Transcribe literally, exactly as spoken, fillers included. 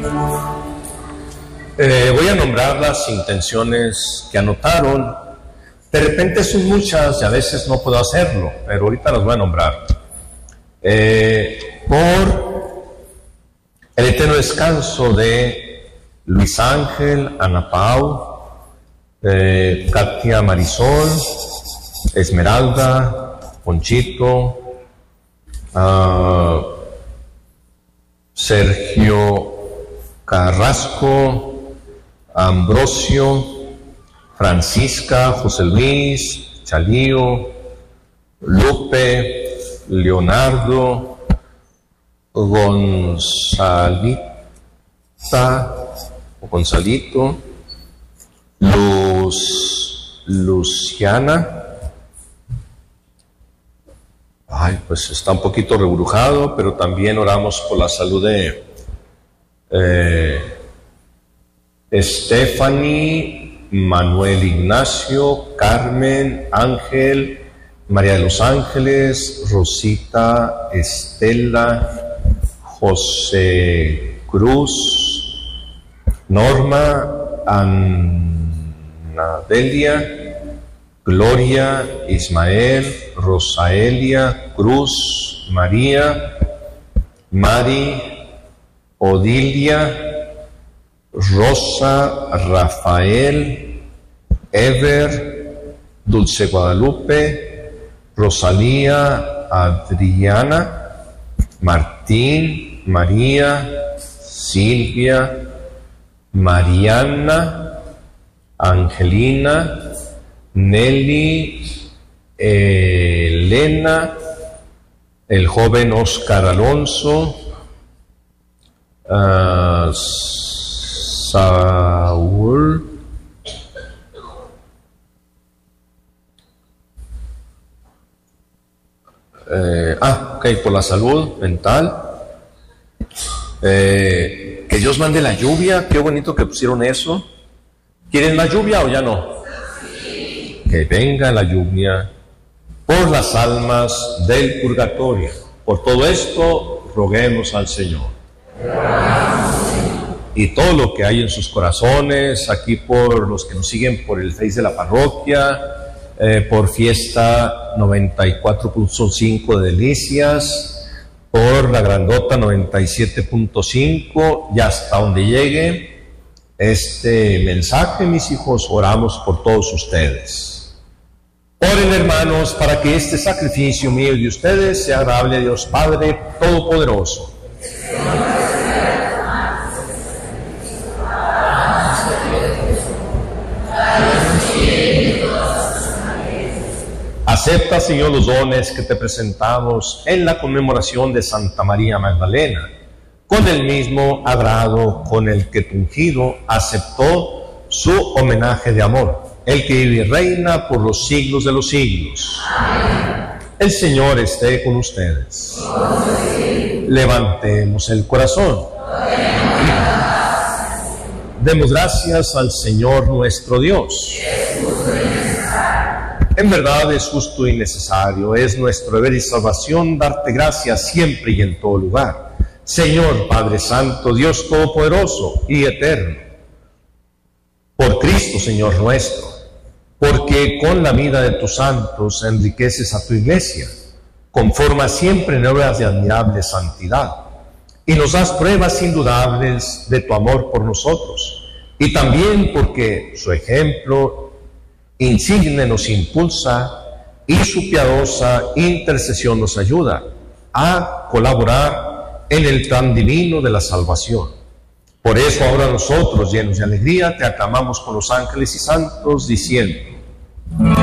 Eh, voy a nombrar las intenciones que anotaron. De repente son muchas y a veces no puedo hacerlo, pero ahorita las voy a nombrar. Eh, por el eterno descanso de Luis Ángel, Ana Pau, eh, Katia Marisol, Esmeralda, Ponchito, uh, Sergio Carrasco, Ambrosio, Francisca, José Luis, Chalío, Lupe, Leonardo, Gonzalita o Gonzalito, Luz, Luciana. Ay, pues está un poquito reburujado, pero también oramos por la salud de eh, Stephanie, Manuel Ignacio, Carmen, Ángel, María de los Ángeles, Rosita, Estela, José Cruz, Norma, Anadelia, Gloria, Ismael, Rosaelia, Cruz, María, Mari, Odilia, Rosa, Rafael, Ever, Dulce Guadalupe, Rosalía, Adriana, Martín, María, Silvia, Mariana, Angelina, Nelly, Elena, el joven Oscar Alonso, uh, Saúl, eh, ah, ok, por la salud mental, eh, que Dios mande la lluvia. Qué bonito que pusieron eso. ¿Quieren la lluvia o ya no? Que venga la lluvia por las almas del purgatorio. Por todo esto, roguemos al Señor. Y todo lo que hay en sus corazones, aquí por los que nos siguen por el Face de la parroquia, eh, por Fiesta noventa y cuatro punto cinco de Delicias, por la Grandota noventa y siete punto cinco, y hasta donde llegue este mensaje, mis hijos, oramos por todos ustedes. Oren, hermanos, para que este sacrificio mío y de ustedes sea agradable a Dios Padre Todopoderoso. Acepta, Señor, los dones que te presentamos en la conmemoración de Santa María Magdalena, con el mismo agrado con el que tu ungido aceptó su homenaje de amor, el que vive y reina por los siglos de los siglos. Amén. El Señor esté con ustedes. Amén. Levantemos el corazón. Amén. Demos gracias al Señor nuestro Dios. En verdad es justo y necesario, es nuestro deber y salvación darte gracias siempre y en todo lugar. Señor Padre Santo, Dios Todopoderoso y Eterno, por Cristo, Señor nuestro, porque con la vida de tus santos enriqueces a tu iglesia, conforma siempre en obras de admirable santidad, y nos das pruebas indudables de tu amor por nosotros, y también porque su ejemplo insigne nos impulsa y su piadosa intercesión nos ayuda a colaborar en el plan divino de la salvación. Por eso ahora nosotros, llenos de alegría, te aclamamos con los ángeles y santos, diciendo: